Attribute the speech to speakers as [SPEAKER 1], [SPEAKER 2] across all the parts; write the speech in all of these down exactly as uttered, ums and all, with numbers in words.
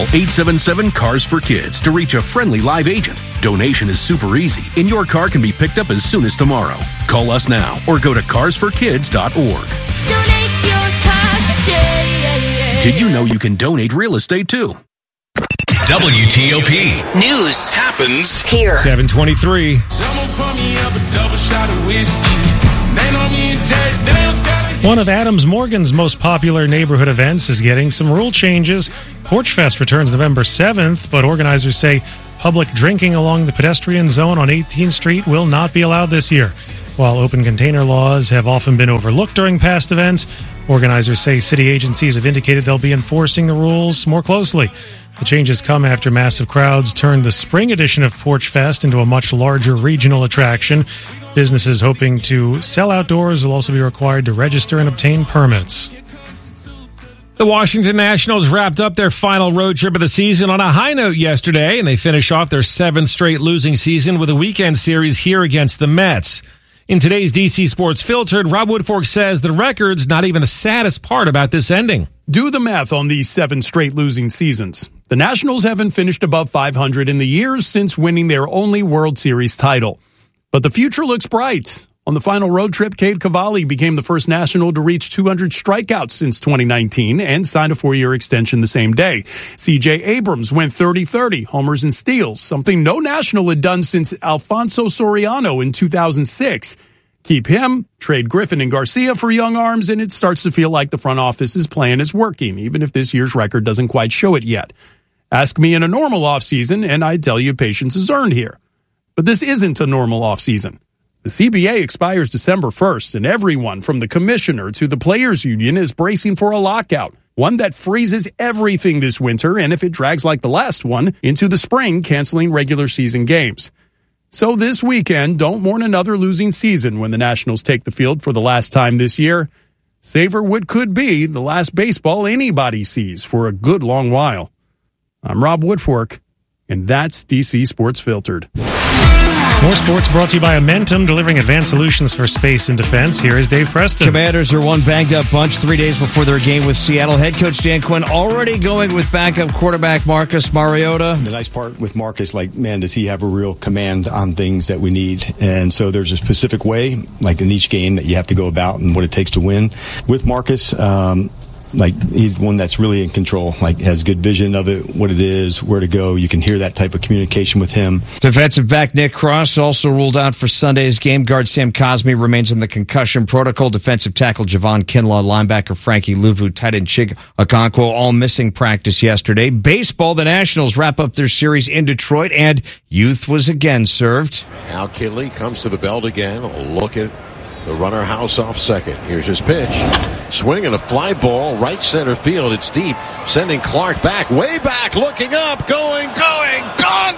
[SPEAKER 1] eight seven seven, CARS for Kids to reach a friendly live agent. Donation is super easy, and your car can be picked up as soon as tomorrow. Call us now or go to cars for kids dot org.
[SPEAKER 2] Donate your car today.
[SPEAKER 1] Did you know you can donate real estate too?
[SPEAKER 3] W T O P
[SPEAKER 4] News
[SPEAKER 3] happens
[SPEAKER 4] here.
[SPEAKER 5] seven twenty-three. One of Adams Morgan's most popular neighborhood events is getting some rule changes. Porch Fest returns November seventh, but organizers say public drinking along the pedestrian zone on eighteenth Street will not be allowed this year. While open container laws have often been overlooked during past events, organizers say city agencies have indicated they'll be enforcing the rules more closely. The changes come after massive crowds turned the spring edition of Porch Fest into a much larger regional attraction. Businesses hoping to sell outdoors will also be required to register and obtain permits.
[SPEAKER 6] The Washington Nationals wrapped up their final road trip of the season on a high note yesterday, and they finish off their seventh straight losing season with a weekend series here against the Mets. In today's D C Sports Filtered, Rob Woodfork says the record's not even the saddest part about this ending.
[SPEAKER 7] Do the math on these seven straight losing seasons. The Nationals haven't finished above five hundred in the years since winning their only World Series title. But the future looks bright. On the final road trip, Cade Cavalli became the first National to reach two hundred strikeouts since twenty nineteen and signed a four-year extension the same day. C J Abrams went thirty thirty, homers and steals, something no National had done since Alfonso Soriano in two thousand six. Keep him, trade Griffin and Garcia for young arms, and it starts to feel like the front office's plan is working, even if this year's record doesn't quite show it yet. Ask me in a normal offseason, and I'd tell you patience is earned here. But this isn't a normal offseason. The C B A expires December first, and everyone from the commissioner to the players' union is bracing for a lockout, one that freezes everything this winter, and if it drags like the last one, into the spring, canceling regular season games. So this weekend, don't mourn another losing season when the Nationals take the field for the last time this year. Savor what could be the last baseball anybody sees for a good long while. I'm Rob Woodfork, and that's D C Sports Filtered.
[SPEAKER 5] More sports brought to you by Amentum, delivering advanced solutions for space and defense. Here is Dave Preston.
[SPEAKER 8] Commanders are one banged-up bunch three days before their game with Seattle. Head coach Dan Quinn already going with backup quarterback Marcus Mariota.
[SPEAKER 9] The nice part with Marcus, like, man, does he have a real command on things that we need? And so there's a specific way, like in each game, that you have to go about and what it takes to win. With Marcus, um, like, he's one that's really in control, like, has good vision of it, what it is, where to go. You can hear that type of communication with him.
[SPEAKER 8] Defensive back Nick Cross also ruled out for Sunday's game. Guard Sam Cosme remains in the concussion protocol. Defensive tackle Javon Kinlaw, linebacker Frankie Luvu, tight end Chig Okonkwo, all missing practice yesterday. Baseball, the Nationals wrap up their series in Detroit, and youth was again served.
[SPEAKER 10] Al Kinley comes to the belt again. A look at the runner house off second. Here's his pitch. Swing and a fly ball, right center field. It's deep, sending Clark back, way back, looking up, going, going, gone,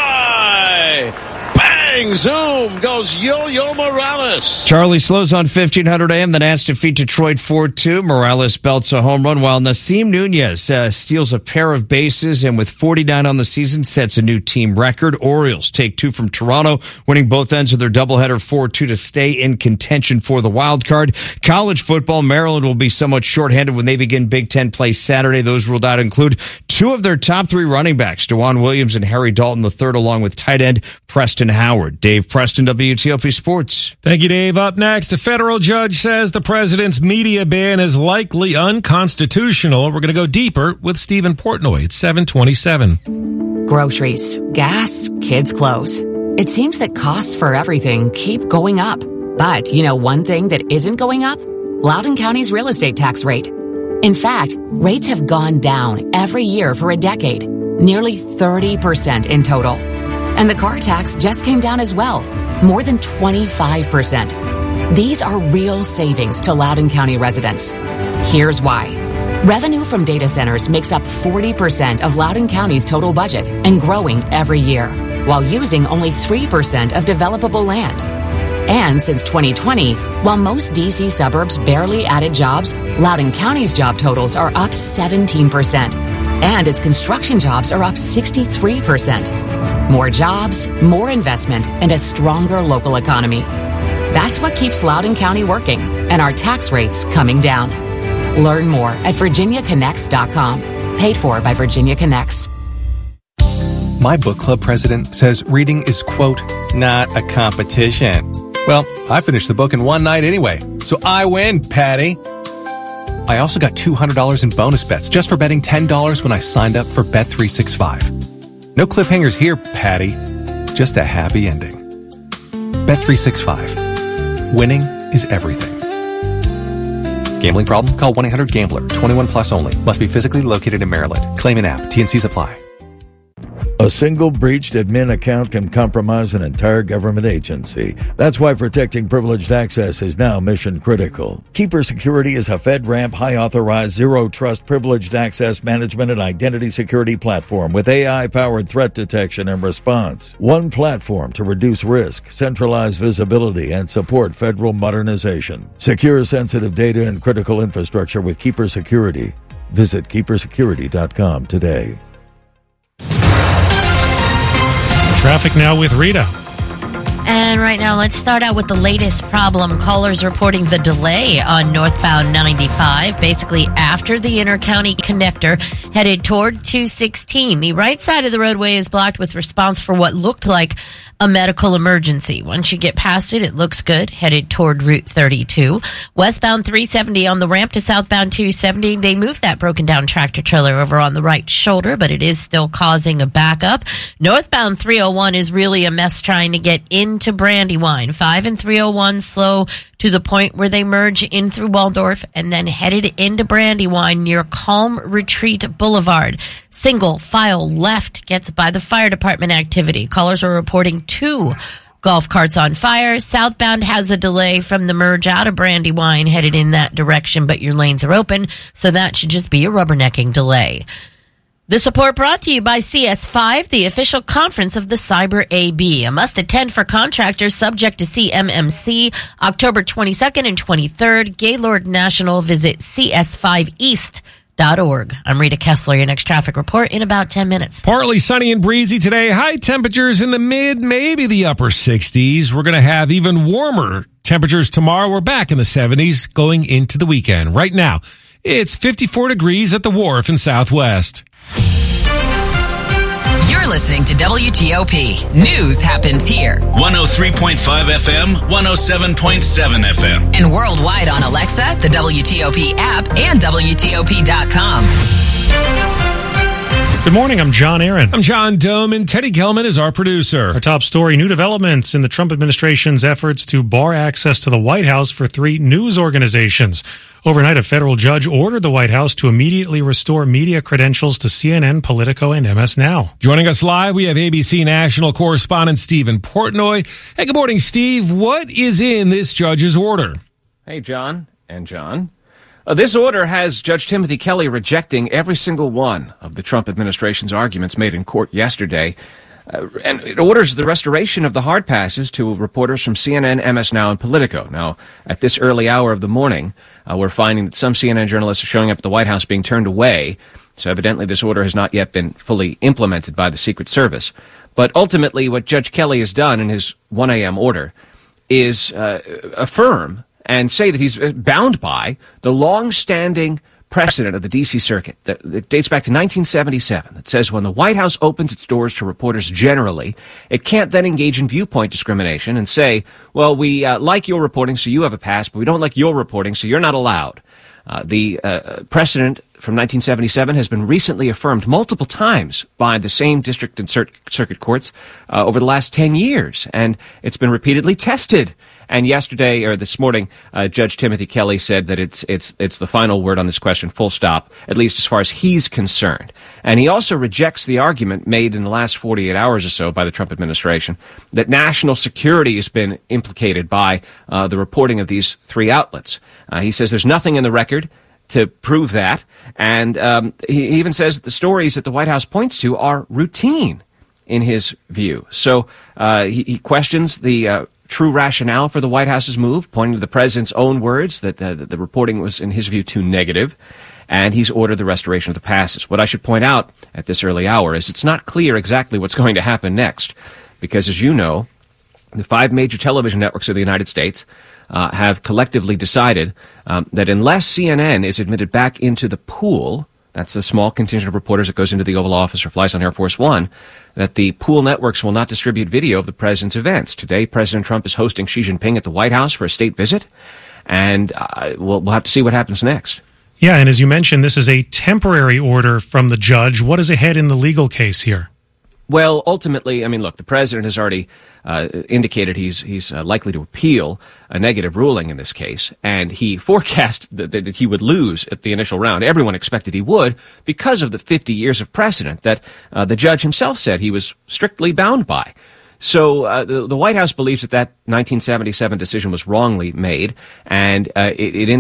[SPEAKER 10] goodbye! Bang, zoom, goes Yo-Yo Morales.
[SPEAKER 8] Charlie slows on fifteen hundred A M. The Nats defeat Detroit four two. Morales belts a home run, while Nasim Nunez uh, steals a pair of bases, and with forty-nine on the season, sets a new team record. Orioles take two from Toronto, winning both ends of their doubleheader four two to stay in contention for the wild card. College football, Maryland will be somewhat shorthanded when they begin Big Ten play Saturday. Those ruled out include two of their top three running backs, DeJuan Williams and Harry Dalton the third, along with tight end Preston Howard. Dave Preston, W T O P Sports.
[SPEAKER 6] Thank you, Dave. Up next, a federal judge says the president's media ban is likely unconstitutional. We're going to go deeper with Stephen Portnoy at seven twenty-seven.
[SPEAKER 4] Groceries, gas, kids' clothes. It seems that costs for everything keep going up. But you know one thing that isn't going up? Loudoun County's real estate tax rate. In fact, rates have gone down every year for a decade, nearly thirty percent in total. And the car tax just came down as well, more than twenty-five percent. These are real savings to Loudoun County residents. Here's why. Revenue from data centers makes up forty percent of Loudoun County's total budget and growing every year, while using only three percent of developable land. And since twenty twenty, while most D C suburbs barely added jobs, Loudoun County's job totals are up seventeen percent. And its construction jobs are up sixty-three percent. More jobs, more investment, and a stronger local economy. That's what keeps Loudoun County working, and our tax rates coming down. Learn more at virginia connects dot com. Paid for by Virginia Connects.
[SPEAKER 11] My book club president says reading is, quote, not a competition. Well, I finished the book in one night anyway, so I win, Patty. I also got two hundred dollars in bonus bets just for betting ten dollars when I signed up for Bet three sixty-five. No cliffhangers here, Patty. Just a happy ending. Bet three sixty-five. Winning is everything. Gambling problem? Call one eight hundred gambler. twenty-one plus only. Must be physically located in Maryland. Claim in app. T and Cs apply.
[SPEAKER 12] A single breached admin account can compromise an entire government agency. That's why protecting privileged access is now mission critical. Keeper Security is a FedRAMP high-authorized, zero-trust privileged access management and identity security platform with A I-powered threat detection and response. One platform to reduce risk, centralize visibility, and support federal modernization. Secure sensitive data and critical infrastructure with Keeper Security. Visit keeper security dot com today.
[SPEAKER 5] Traffic now with Rita.
[SPEAKER 13] And right now, let's start out with the latest problem. Callers reporting the delay on northbound ninety-five, basically after the intercounty connector headed toward two sixteen. The right side of the roadway is blocked with response for what looked like a medical emergency. Once you get past it, it looks good, headed toward Route thirty-two. Westbound three seventy on the ramp to southbound two seventy, they moved that broken down tractor trailer over on the right shoulder, but it is still causing a backup. Northbound three oh one is really a mess trying to get into Brandywine. five and three oh one slow to the point where they merge in through Waldorf and then headed into Brandywine near Calm Retreat Boulevard. Single file left gets by the fire department activity. Callers are reporting two golf carts on fire. Southbound has a delay from the merge out of Brandywine headed in that direction, but your lanes are open, so that should just be a rubbernecking delay. The support brought to you by C S five, the official conference of the Cyber A B. A must-attend for contractors subject to C M M C, October twenty-second and twenty-third. Gaylord National. Visit C S five east dot org. I'm Rita Kessler. Your next traffic report in about ten minutes.
[SPEAKER 6] Partly sunny and breezy today. High temperatures in the mid, maybe the upper sixties. We're going to have even warmer temperatures tomorrow. We're back in the seventies going into the weekend. Right now, it's fifty-four degrees at the Wharf in Southwest.
[SPEAKER 4] You're listening to W T O P. News happens here.
[SPEAKER 3] one oh three point five F M, one oh seven point seven F M.
[SPEAKER 4] And worldwide on Alexa, the W T O P app, and W T O P dot com.
[SPEAKER 5] Good morning, I'm John Aaron.
[SPEAKER 6] I'm John Dome, and Teddy Gelman is our producer.
[SPEAKER 5] Our top story, new developments in the Trump administration's efforts to bar access to the White House for three news organizations. Overnight, a federal judge ordered the White House to immediately restore media credentials to C N N, Politico, and M S Now.
[SPEAKER 6] Joining us live, we have A B C national correspondent Stephen Portnoy. Hey, good morning, Steve. What is in this judge's order?
[SPEAKER 14] Hey, John and John. Uh, this order has Judge Timothy Kelly rejecting every single one of the Trump administration's arguments made in court yesterday. Uh, and it orders the restoration of the hard passes to reporters from C N N, M S Now, and Politico. Now, at this early hour of the morning, uh, we're finding that some C N N journalists are showing up at the White House being turned away. So evidently this order has not yet been fully implemented by the Secret Service. But ultimately, what Judge Kelly has done in his one a.m. order is uh, affirm and say that he's bound by the long-standing precedent of the D C Circuit that, that dates back to nineteen seventy-seven that says when the White House opens its doors to reporters generally, it can't then engage in viewpoint discrimination and say, well, we uh, like your reporting, so you have a pass, but we don't like your reporting, so you're not allowed. Uh, the uh, precedent from nineteen seventy-seven has been recently affirmed multiple times by the same district and cir- circuit courts uh, over the last ten years, and it's been repeatedly tested. And yesterday, or this morning, uh, Judge Timothy Kelly said that it's it's it's the final word on this question, full stop, at least as far as he's concerned. And he also rejects the argument made in the last forty-eight hours or so by the Trump administration that national security has been implicated by uh, the reporting of these three outlets. Uh, he says there's nothing in the record to prove that, and um, he even says that the stories that the White House points to are routine in his view. So uh, he, he questions the uh, true rationale for the White House's move, pointing to the president's own words that uh, the reporting was, in his view, too negative, and he's ordered the restoration of the passes. What I should point out at this early hour is it's not clear exactly what's going to happen next, because, as you know, the five major television networks of the United States uh, have collectively decided um, that unless C N N is admitted back into the pool that's the small contingent of reporters that goes into the Oval Office or flies on Air Force One, that the pool networks will not distribute video of the president's events. Today, President Trump is hosting Xi Jinping at the White House for a state visit, and uh, we'll, we'll have to see what happens next.
[SPEAKER 5] Yeah, and as you mentioned, this is a temporary order from the judge. What is ahead in the legal case here?
[SPEAKER 14] Well, ultimately, I mean, look, the president has already uh, indicated he's he's uh, likely to appeal a negative ruling in this case, and he forecast that, that he would lose at the initial round. Everyone expected he would because of the fifty years of precedent that uh, the judge himself said he was strictly bound by. So uh, the, the White House believes that that nineteen seventy-seven decision was wrongly made, and uh, it, it